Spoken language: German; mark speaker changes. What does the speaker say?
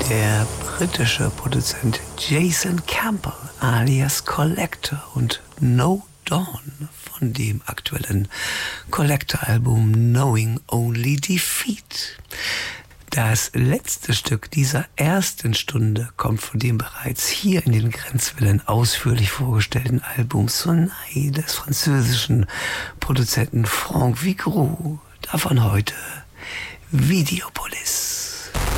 Speaker 1: Der britische Produzent Jason Campbell alias Collector und No Dawn von dem aktuellen Collector-Album Knowing Only Defeat. Das letzte Stück dieser ersten Stunde kommt von dem bereits hier in den Grenzwellen ausführlich vorgestellten Album Sonaille des französischen Produzenten Franck Vigroux. Davon heute Videopolis.